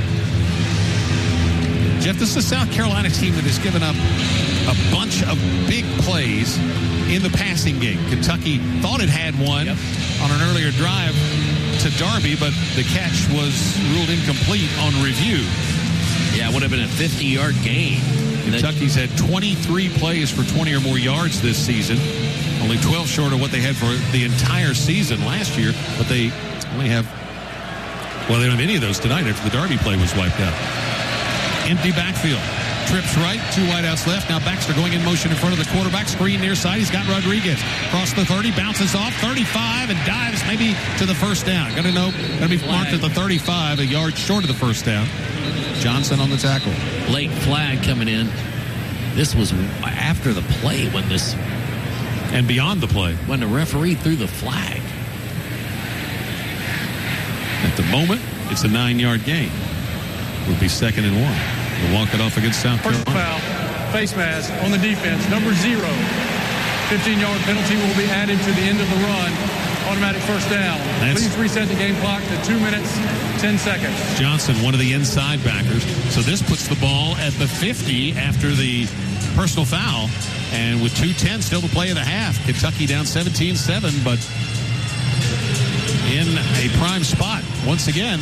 Jeff, this is a South Carolina team that has given up a bunch of big plays in the passing game. Kentucky thought it had one on an earlier drive to Darby, but the catch was ruled incomplete on review. Yeah, it would have been a 50-yard gain. Kentucky's had 23 plays for 20 or more yards this season. Only 12 short of what they had for the entire season last year, but they only have, well, they don't have any of those tonight after the Darby play was wiped out. Empty backfield. Trips right, 2 wideouts left. Now Baxter going in motion in front of the quarterback. Screen near side. He's got Rodriguez. Across the 30, bounces off, 35, and dives maybe to the first down. Got to be marked at the 35, a yard short of the first down. Johnson on the tackle. Late flag coming in. This was after the play when this... And beyond the play. When the referee threw the flag. At the moment, it's a 9-yard gain. Would be 2nd and 1. We'll walk it off against South Carolina. First foul, face mask on the defense, number 0. 15-yard penalty will be added to the end of the run. Automatic first down. Please reset the game clock to 2 minutes, 10 seconds. Johnson, one of the inside backers. So this puts the ball at the 50 after the personal foul. And with 2:10 still to play in the half, Kentucky down 17-7, but in a prime spot. Once again,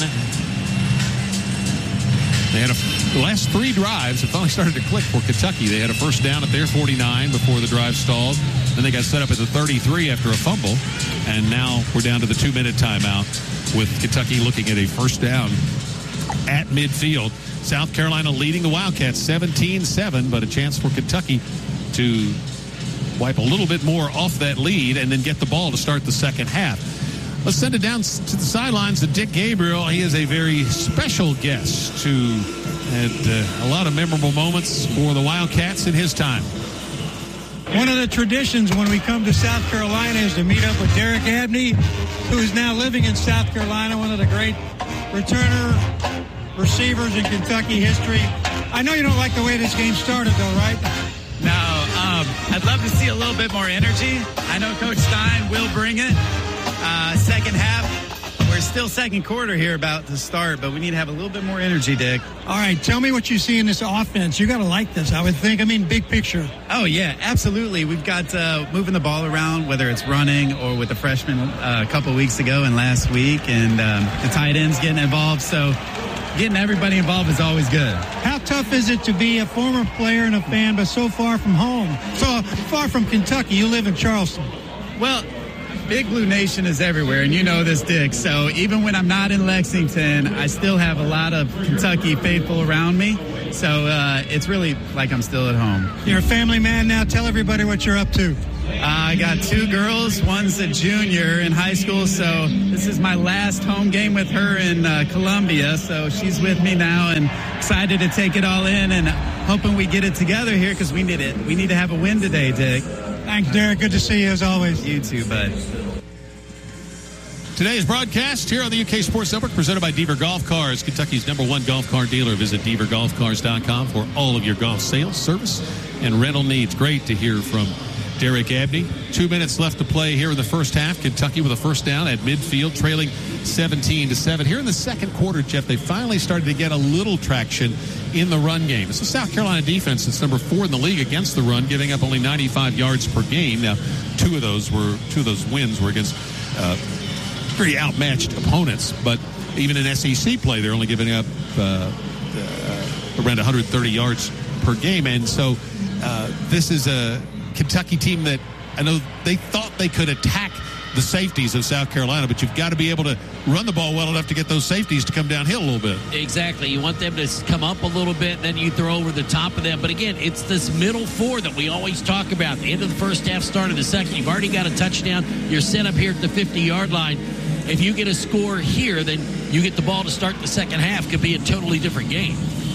they had the last 3 drives. It finally started to click for Kentucky. They had a first down at their 49 before the drive stalled. Then they got set up at the 33 after a fumble. And now we're down to the 2-minute timeout with Kentucky looking at a first down at midfield. South Carolina leading the Wildcats 17-7, but a chance for Kentucky to wipe a little bit more off that lead and then get the ball to start the second half. Let's send it down to the sidelines to Dick Gabriel. He is a very special guest who had a lot of memorable moments for the Wildcats in his time. One of the traditions when we come to South Carolina is to meet up with Derek Abney, who is now living in South Carolina, one of the great returner receivers in Kentucky history. I know you don't like the way this game started, though, right? No, I'd love to see a little bit more energy. I know Coach Stein will bring it. Second half, we're still second quarter here about to start, but we need to have a little bit more energy, Dick. All right, tell me what you see in this offense. You got to like this, I would think. I mean, big picture. Oh, yeah, absolutely. We've got moving the ball around, whether it's running or with the freshmen a couple weeks ago and last week, and the tight ends getting involved. So getting everybody involved is always good. How tough is it to be a former player and a fan, but so far from home, so far from Kentucky? You live in Charleston. Well, Big Blue Nation is everywhere, and you know this, Dick. So even when I'm not in Lexington, I still have a lot of Kentucky faithful around me. So it's really like I'm still at home. You're a family man now. Tell everybody what you're up to. I got 2 girls. One's a junior in high school, so this is my last home game with her in Columbia. So she's with me now and excited to take it all in and hoping we get it together here because we need it. We need to have a win today, Dick. Thanks, Derek. Good to see you as always. You too, bud. Today's broadcast here on the UK Sports Network presented by Deaver Golf Cars, Kentucky's #1 golf car dealer. Visit DeaverGolfCars.com for all of your golf sales, service, and rental needs. Great to hear from Derek Abney. 2 minutes left to play here in the first half. Kentucky with a first down at midfield, trailing 17-7. Here in the second quarter, Jeff, they finally started to get a little traction in the run game. It's a South Carolina defense that's number 4 in the league against the run, giving up only 95 yards per game. Now, two of those wins were against pretty outmatched opponents, but even in SEC play, they're only giving up around 130 yards per game. And so this is a Kentucky team that I know they thought they could attack the safeties of South Carolina, but you've got to be able to run the ball well enough to get those safeties to come downhill a little bit. Exactly. You want them to come up a little bit, and then you throw over the top of them. But again, it's this middle 4 that we always talk about. The end of the first half, start of the second. You've already got a touchdown. You're set up here at the 50-yard line. If you get a score here, then you get the ball to start the second half. Could be a totally different game.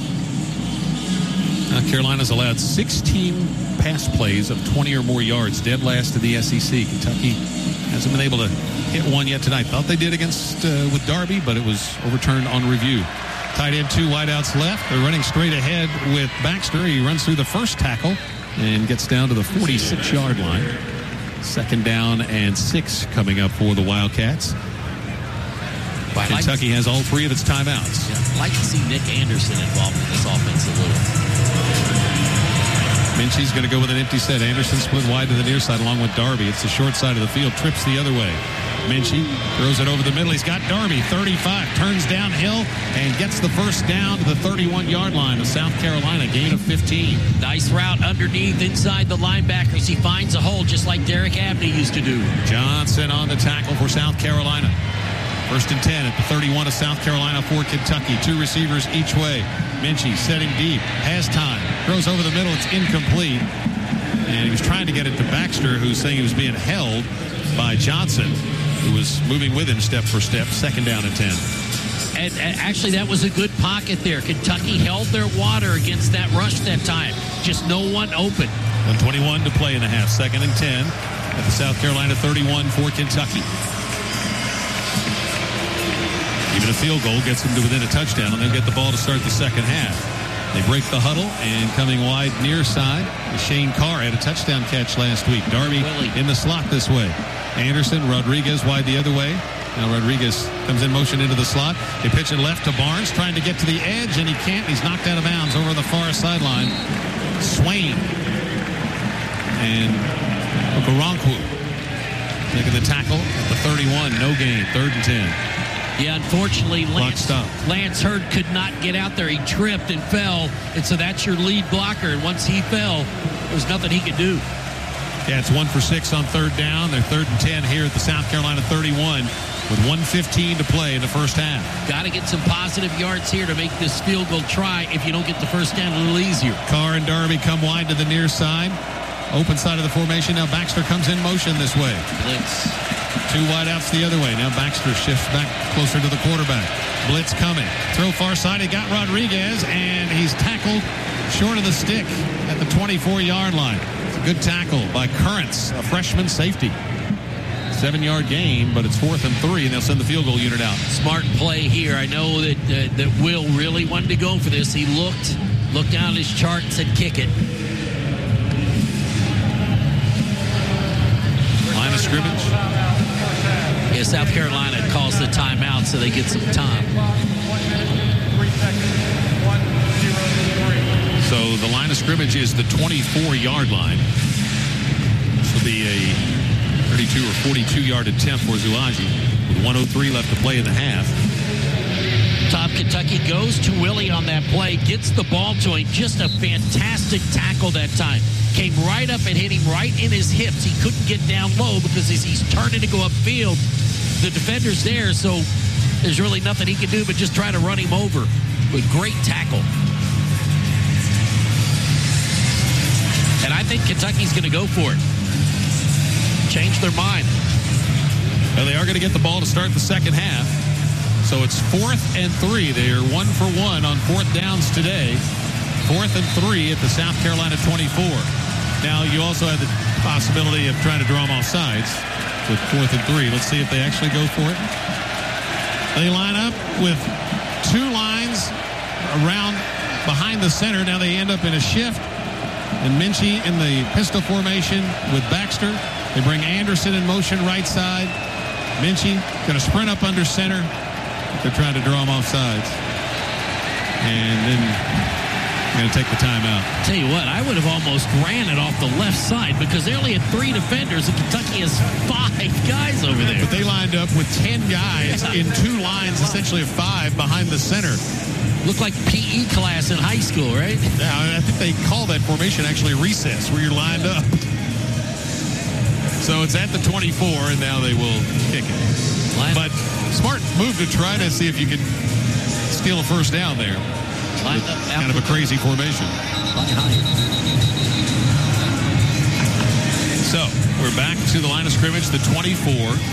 Carolina's allowed 16 pass plays of 20 or more yards, dead last in the SEC. Kentucky hasn't been able to hit one yet tonight. Thought they did against with Darby, but it was overturned on review. Tight end 2 wideouts left. They're running straight ahead with Baxter. He runs through the first tackle and gets down to the 46-yard line. Second down and 6 coming up for the Wildcats. Kentucky has all 3 of its timeouts. Yeah, I'd like to see Nick Anderson involved in this offense a little. Minchie's going to go with an empty set. Anderson split wide to the near side along with Darby. It's the short side of the field. Trips the other way. Minchie throws it over the middle. He's got Darby, 35. Turns downhill and gets the first down to the 31-yard line of South Carolina. Gain of 15. Nice route underneath inside the linebackers. He finds a hole just like Derek Abney used to do. Johnson on the tackle for South Carolina. First and 10 at the 31 of South Carolina for Kentucky. 2 receivers each way. Minchie setting deep. Has time. Throws over the middle. It's incomplete. And he was trying to get it to Baxter, who's saying he was being held by Johnson, who was moving with him step for step. Second down and 10. And actually, that was a good pocket there. Kentucky held their water against that rush that time. Just no one open. 1:21 to play in the half. Second and 10 at the South Carolina 31 for Kentucky. Even a field goal gets them to within a touchdown, and they'll get the ball to start the second half. They break the huddle, and coming wide near side, Shane Carr had a touchdown catch last week. Darby in the slot this way. Anderson, Rodriguez wide the other way. Now Rodriguez comes in motion into the slot. They pitch it left to Barnes, trying to get to the edge, and he can't. He's knocked out of bounds over the far sideline. Swain and Okoronkwo taking the tackle at the 31. No gain. Third and 10. Yeah, unfortunately, Lance Hurd could not get out there. He tripped and fell, and so that's your lead blocker. And once he fell, there's nothing he could do. Yeah, it's 1 for 6 on third down. They're third and 10 here at the South Carolina 31 with 1:15 to play in the first half. Got to get some positive yards here to make this field goal try. If you don't get the first down, a little easier. Carr and Darby come wide to the near side. Open side of the formation. Now Baxter comes in motion this way. Blitz. 2 wideouts the other way. Now Baxter shifts back closer to the quarterback. Blitz coming. Throw far side. He got Rodriguez, and he's tackled short of the stick at the 24-yard line. It's a good tackle by Currents, a freshman safety. 7-yard gain, but it's 4th and 3, and they'll send the field goal unit out. Smart play here. I know that Will really wanted to go for this. He looked down at his chart and said, kick it. Line of scrimmage. Yeah, South Carolina calls the timeout so they get some time. So the line of scrimmage is the 24-yard line. This will be a 32 or 42-yard attempt for Zulaji with 1:03 left to play in the half. Top Kentucky goes to Willie on that play, gets the ball to him. Just a fantastic tackle that time. Came right up and hit him right in his hips. He couldn't get down low because as he's turning to go upfield, the defender's there, so there's really nothing he can do but just try to run him over. But great tackle. And I think Kentucky's going to go for it. Change their mind. Well, they are going to get the ball to start the second half. So it's 4th and 3. They are 1 for 1 on 4th downs today. 4th and 3 at the South Carolina 24. Now, you also have the possibility of trying to draw them off sides with 4th and 3. Let's see if they actually go for it. They line up with 2 lines around behind the center. Now they end up in a shift. And Minchie in the pistol formation with Baxter. They bring Anderson in motion right side. Minchie going to sprint up under center. They're trying to draw him off sides. And then going to take the timeout. Tell you what, I would have almost ran it off the left side because they only had 3 defenders and Kentucky has 5 guys over there. But they lined up with 10 guys in 2 lines, essentially of 5 behind the center. Looked like PE class in high school, right? Yeah, I think they call that formation actually recess, where you're lined up. So it's at the 24, and now they will kick it. But smart move to try to see if you can steal a first down there. Kind of a crazy formation. So we're back to the line of scrimmage, the 24.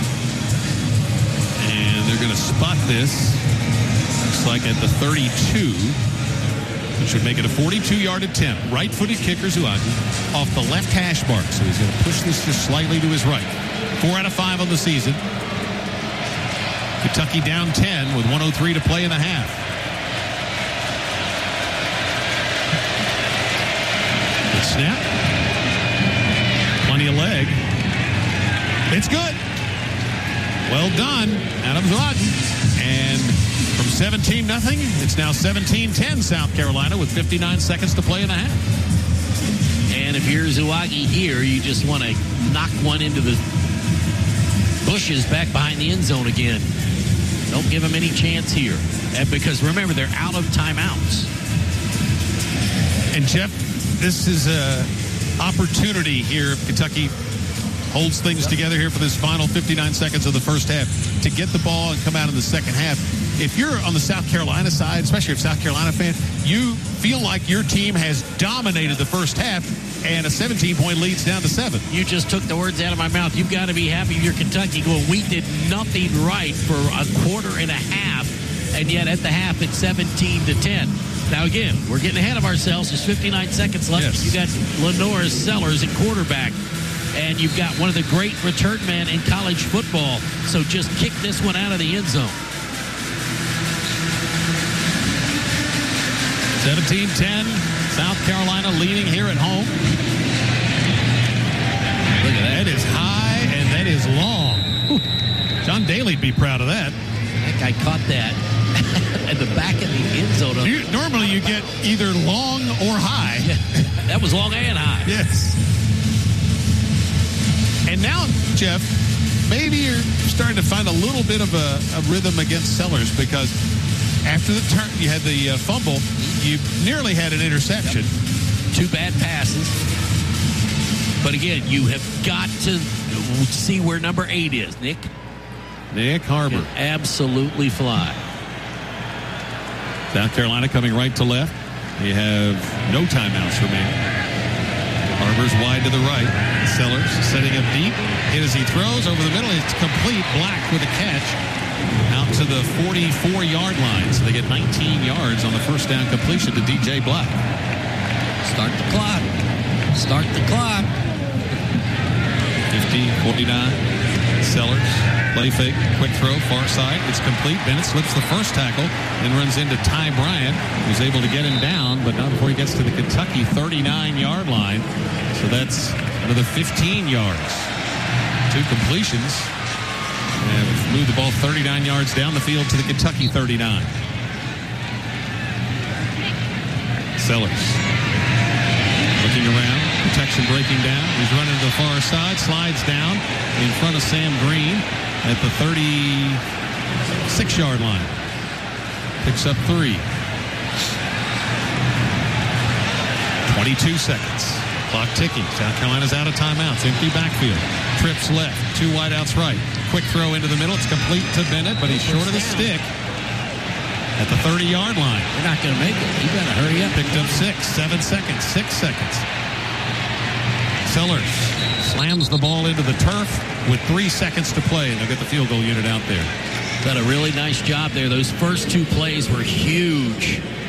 And they're going to spot this. Looks like at the 32. Which should make it a 42-yard attempt. Right-footed kicker Zouagi off the left hash mark. So he's going to push this just slightly to his right. 4 out of 5 on the season. Kentucky down 10 with 1:03 to play in the half. Good snap. Plenty of leg. It's good. Well done, Adam Zouagi. And from 17-0, it's now 17-10 South Carolina with 59 seconds to play in the half. And if you're Zouagi here, you just want to knock one into the bushes back behind the end zone again. Don't give them any chance here. And because remember, they're out of timeouts. And Jeff, this is an opportunity here if Kentucky holds things together here for this final 59 seconds of the first half to get the ball and come out in the second half. If you're on the South Carolina side, especially if South Carolina fan, you feel like your team has dominated the first half and a 17-point lead's down to 7. You just took the words out of my mouth. You've got to be happy if you're Kentucky going, we did nothing right for a quarter and a half, and yet at the half it's 17-10. Now again, we're getting ahead of ourselves. There's 59 seconds left. Yes. You got Lenora Sellers at quarterback. And you've got one of the great return men in college football. So just kick this one out of the end zone. 17-10, South Carolina leading here at home. Look at that. That is high and that is long. Whew. John Daly'd be proud of that. That guy caught that at the back of the end zone. Normally you get either long or high. Yeah, that was long and high. Yes. And now, Jeff, maybe you're starting to find a little bit of a rhythm against Sellers because after the turn, you had the fumble, you nearly had an interception. Yep. 2 bad passes. But again, you have got to see where number 8 is, Nick. Nick Harbor. Can absolutely fly. South Carolina coming right to left. They have no timeouts remaining. Harbor's wide to the right. Sellers setting up deep. Hit as he throws over the middle. It's complete. Black with a catch out to the 44-yard line. So they get 19 yards on the first down completion to DJ Black. Start the clock. Start the clock. 50, 49. Sellers. Play fake. Quick throw. Far side. It's complete. Bennett slips the first tackle and runs into Ty Bryant, who's able to get him down, but not before he gets to the Kentucky 39-yard line. So that's another 15 yards. 2 completions. And we've moved the ball 39 yards down the field to the Kentucky 39. Sellers. Looking around. Protection breaking down. He's running to the far side. Slides down in front of Sam Green at the 36-yard line. Picks up 3. 22 seconds. Clock ticking. South Carolina's out of timeouts. Empty backfield. Trips left. 2 wideouts right. Quick throw into the middle. It's complete to Bennett, but he's short of the stick at the 30-yard line. They're not going to make it. You better hurry up. Picked up 6. 7 seconds. 6 seconds. Sellers slams the ball into the turf with 3 seconds to play, and they'll get the field goal unit out there. Done a really nice job there. Those first 2 plays were huge